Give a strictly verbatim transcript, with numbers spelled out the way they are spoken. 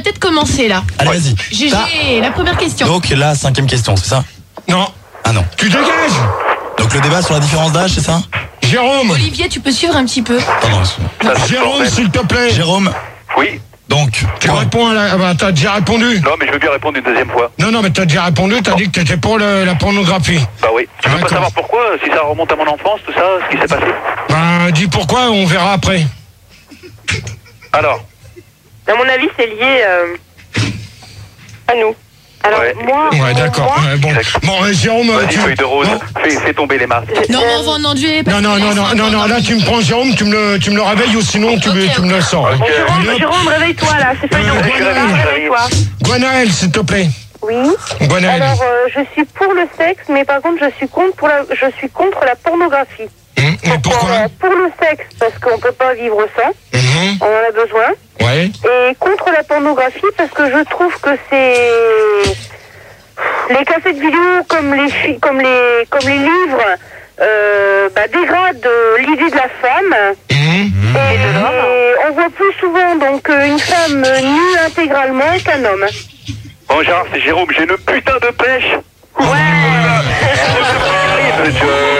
Peut-être commencer là. Allez, vas-y. G G, Ah. la première question. Donc la cinquième question, c'est ça? Non. Ah non. Tu dégages. Donc le débat sur la différence d'âge, c'est ça? Jérôme. Olivier, tu peux suivre un petit peu. Pardon, excuse-moi. Jérôme, s'il te plaît. Jérôme, Oui. donc... Tu réponds à la... Ah bah, t'as déjà répondu. Non, mais je veux bien répondre une deuxième fois. Non, non, mais t'as déjà répondu, t'as dit que t'étais pour le- la pornographie. Bah oui. Tu veux D'accord. pas savoir pourquoi, si ça remonte à mon enfance, tout ça, ce qui s'est passé? Ben, dis pourquoi, on verra après. Alors, À mon avis, c'est lié euh, à nous. Alors, Ouais. moi. Ouais, d'accord. moi- Ouais, bon, bon euh, Jérôme, euh, vas-y, tu... feuille de rose, Non, fais, fais tomber les masques. Non, mais on va en endurer. non, non, non, non, non, non, là, tu me prends Jérôme, tu me le, tu me le réveilles ou sinon tu, me- Ok, tu me le sors. ok. Bon, Jérôme, Allez, hop. Jérôme, réveille-toi là, c'est feuille de Euh, rose. Gwenaël. Réveille-toi. Gwenaël, s'il te plaît. Oui. Gwenaël. Alors, euh, je suis pour le sexe, mais par contre, je suis contre, pour la, je suis contre la pornographie. Hum, et pourquoi Euh, Pour le sexe, parce qu'on peut pas vivre sans, Mhm. on en a besoin. Ouais. Et contre la pornographie, parce que je trouve que c'est... Les cassettes vidéo, comme les, fi- comme les, comme les livres, euh, bah, dégradent euh, l'idée de la femme. Mhm. Et, et on voit plus souvent donc euh, une femme euh, nue intégralement qu'un homme. Bon, Gérard, c'est Jérôme, j'ai une putain de pêche. Ouais. Je-